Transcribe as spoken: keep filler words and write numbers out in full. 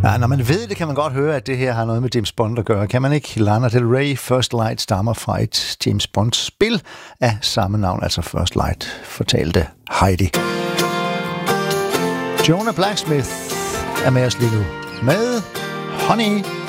Ja, når man ved det, kan man godt høre, at det her har noget med James Bond at gøre. Kan man ikke? Lana Del Rey, First Light, stammer fra et James Bond-spil af samme navn, altså First Light, fortalte Heidi. Jonah Blacksmith er med os lige nu med Honey